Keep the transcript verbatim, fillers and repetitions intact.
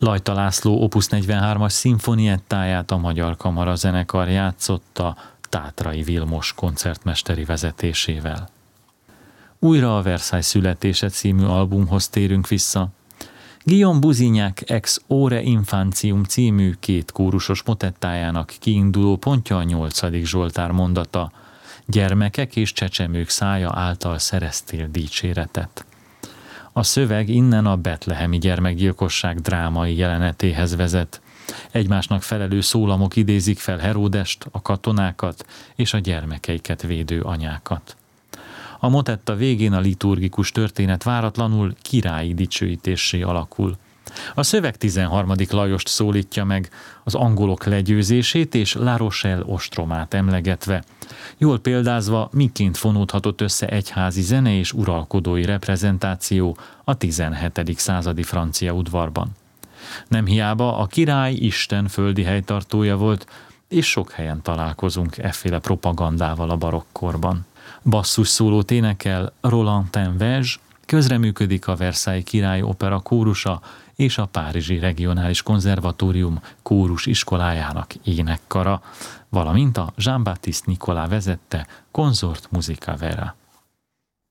Lajta László Opus negyvenhármas szimfoniettáját a Magyar Kamarazenekar játszotta Tátrai Vilmos koncertmesteri vezetésével. Újra a Versailles születése című albumhoz térünk vissza. Guillaume Buzignac Ex Ore Infantium című két kórusos motettájának kiinduló pontja a nyolcadik Zsoltár mondata: gyermekek és csecsemők szája által szereztél dicséretet. A szöveg innen a betlehemi gyermekgyilkosság drámai jelenetéhez vezet. Egymásnak felelő szólamok idézik fel Heródest, a katonákat és a gyermekeiket védő anyákat. A motetta végén a liturgikus történet váratlanul királyi dicsőítésé alakul. A szöveg tizenharmadik Lajost szólítja meg, az angolok legyőzését és La Rochelle ostromát emlegetve, jól példázva, miként fonódhatott össze egyházi zene és uralkodói reprezentáció a tizenhetedik századi francia udvarban. Nem hiába a király Isten földi helytartója volt, és sok helyen találkozunk efféle propagandával a barokkorban. Basszus szólót énekel Roland Tinvege, közreműködik a Versailles Király Opera kórusa és a Párizsi Regionális Konzervatórium kórus iskolájának énekkara, valamint a Jean-Baptiste Nicolas vezette Consort Musica Vera.